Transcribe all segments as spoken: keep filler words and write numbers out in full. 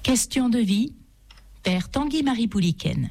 Question de vie, Père Tanguy-Marie Pouliken.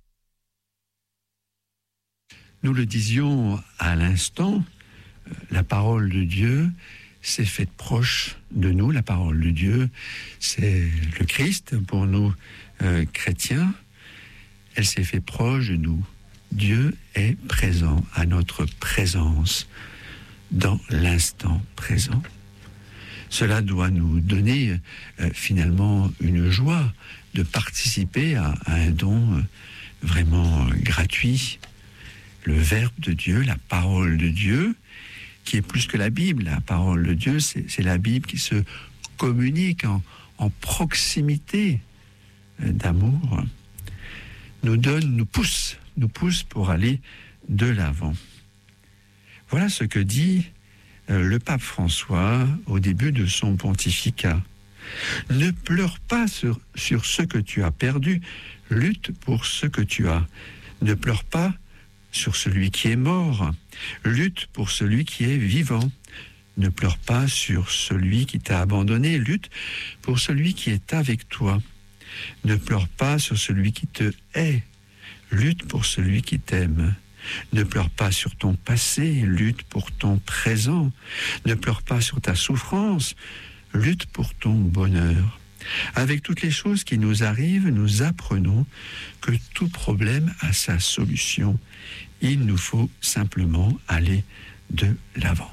Nous le disions à l'instant, la parole de Dieu s'est faite proche de nous. La parole de Dieu, c'est le Christ pour nous euh, chrétiens. Elle s'est faite proche de nous. Dieu est présent à notre présence dans l'instant présent. Cela doit nous donner euh, finalement une joie de participer à, à un don euh, vraiment euh, gratuit. Le Verbe de Dieu, la parole de Dieu, qui est plus que la Bible. La parole de Dieu, c'est, c'est la Bible qui se communique en, en proximité euh, d'amour, nous donne, nous pousse, nous pousse pour aller de l'avant. Voilà ce que dit le pape François au début de son pontificat. Ne pleure pas sur, sur ce que tu as perdu, lutte pour ce que tu as. Ne pleure pas sur celui qui est mort, lutte pour celui qui est vivant. Ne pleure pas sur celui qui t'a abandonné, lutte pour celui qui est avec toi. Ne pleure pas sur celui qui te hait, lutte pour celui qui t'aime. Ne pleure pas sur ton passé, lutte pour ton présent. Ne pleure pas sur ta souffrance, lutte pour ton bonheur. Avec toutes les choses qui nous arrivent, nous apprenons que tout problème a sa solution. Il nous faut simplement aller de l'avant.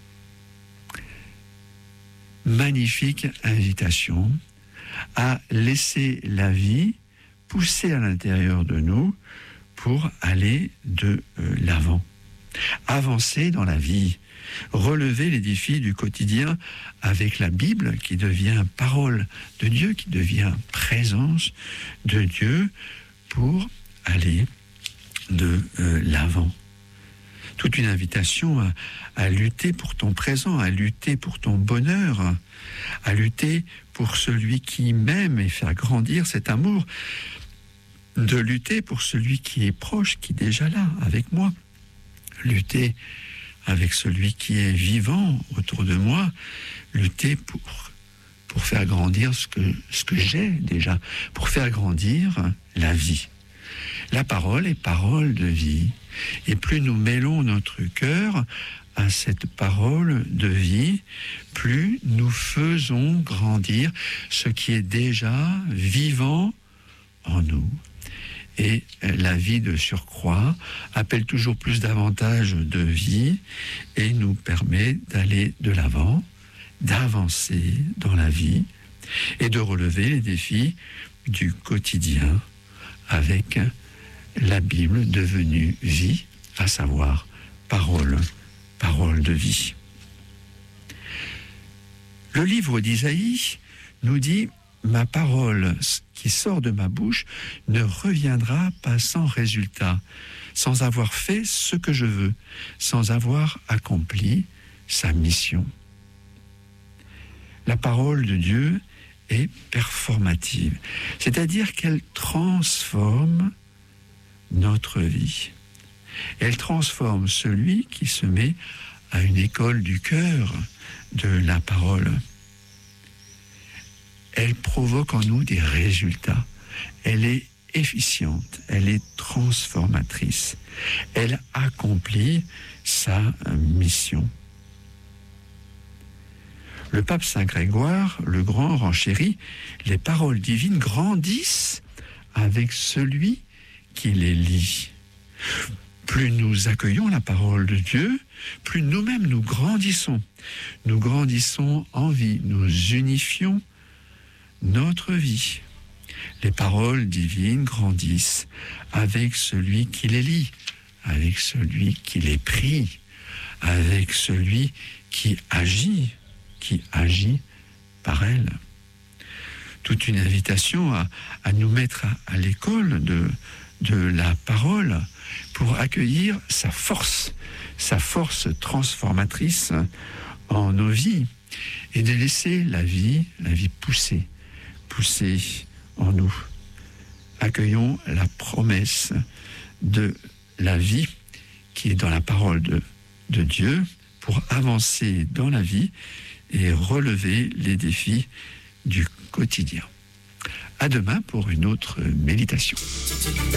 Magnifique invitation à laisser la vie pousser à l'intérieur de nous pour aller de euh, l'avant, avancer dans la vie, relever les défis du quotidien avec la Bible qui devient parole de Dieu, qui devient présence de Dieu pour aller de euh, l'avant. Toute une invitation à, à lutter pour ton présent, à lutter pour ton bonheur, à lutter pour celui qui m'aime et faire grandir cet amour, de lutter pour celui qui est proche, qui est déjà là avec moi, lutter avec celui qui est vivant autour de moi, lutter pour, pour faire grandir ce que, ce que j'ai déjà, pour faire grandir la vie. La parole est parole de vie, et plus nous mêlons notre cœur à cette parole de vie, plus nous faisons grandir ce qui est déjà vivant en nous. Et la vie de surcroît appelle toujours plus davantage de vie et nous permet d'aller de l'avant, d'avancer dans la vie et de relever les défis du quotidien avec la Bible devenue vie, à savoir parole, parole de vie. Le livre d'Isaïe nous dit « Ma parole qui sort de ma bouche ne reviendra pas sans résultat, sans avoir fait ce que je veux, sans avoir accompli sa mission. » La parole de Dieu est performative, c'est-à-dire qu'elle transforme notre vie. Elle transforme celui qui se met à une école du cœur de la parole. Elle provoque en nous des résultats. Elle est efficiente, elle est transformatrice. Elle accomplit sa mission. Le pape Saint Grégoire, le grand, renchérit, les paroles divines grandissent avec celui qui les lit. Plus nous accueillons la parole de Dieu, plus nous-mêmes nous grandissons. Nous grandissons en vie, nous unifions notre vie. Les paroles divines grandissent avec celui qui les lit, avec celui qui les prie, avec celui qui agit, qui agit par elles. Toute une invitation à, à nous mettre à, à l'école de, de la parole pour accueillir sa force, sa force transformatrice en nos vies et de laisser la vie, la vie pousser, pousser en nous. Accueillons la promesse de la vie qui est dans la parole de, de Dieu pour avancer dans la vie et relever les défis du quotidien. à demain pour une autre méditation.